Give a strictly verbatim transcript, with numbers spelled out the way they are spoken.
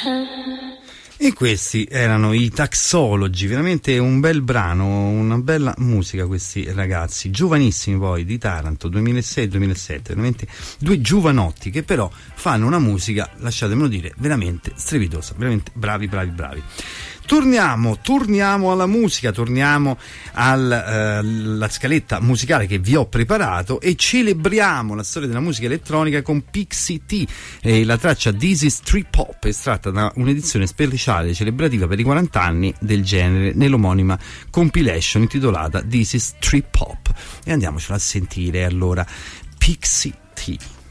E questi erano i Taxology, veramente un bel brano, una bella musica questi ragazzi, giovanissimi poi, di Taranto, duemilasei duemilasette, veramente due giovanotti che però fanno una musica, lasciatemelo dire, veramente strepitosa, veramente bravi, bravi, bravi. Torniamo, torniamo alla musica, torniamo alla eh, scaletta musicale che vi ho preparato e celebriamo la storia della musica elettronica con Pixie T, e la traccia This is Trip Hop, estratta da un'edizione speciale celebrativa per i quaranta anni del genere nell'omonima compilation intitolata This is Trip Hop. E andiamocela a sentire allora, Pixie T.